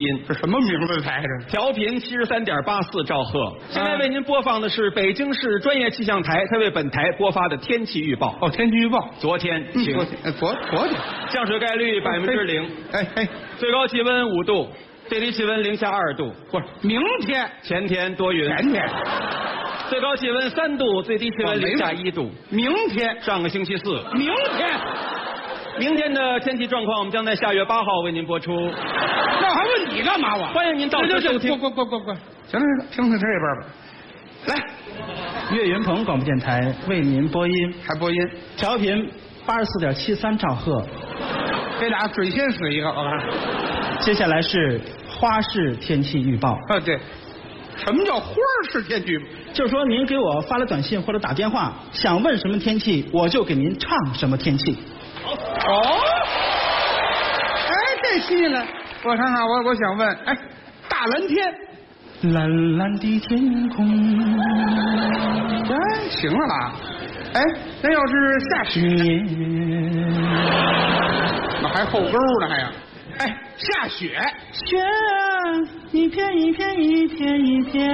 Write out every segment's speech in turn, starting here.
音。 这什么名字来着？ 调频73.84兆赫。现在为您播放的是北京市专业气象台，它为本台播发的天气预报。 哦，天气预报。 昨天晴， 昨天降水概率0%。最高气温5度，最低气温零下2度。 不是，明天前天多云。 前天最高气温3度，最低气温零下1度。 明天上个星期四。 明天的天气状况，我们将在下月8号为您播出。 那还问你干嘛我？ 欢迎您到时收听。 过。行了，听这边吧。来， 岳云鹏广播电台为您播音， 还播音， 调频84.73兆赫。 这俩准先死一个，我看。 接下来是花式天气预报。 对，什么叫花式天气预报？ 就是说您给我发了短信或者打电话，想问什么天气，我就给您唱什么天气。 哦，哎，这新鲜了。我看看，我想问，哎，大蓝天， 蓝蓝的天空。 哎，行了吧？哎，那要是下雪，那还后沟呢，还呀？哎，下雪， 雪一片一片一片一片，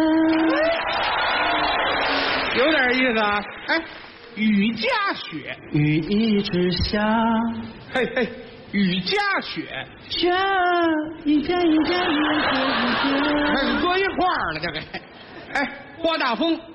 有点意思啊。哎，雨夹雪， 雨一直下， 嘿，雨夹雪， 雪一片一片一片一片。 那你搁一块儿了，这个。哎，刮大风，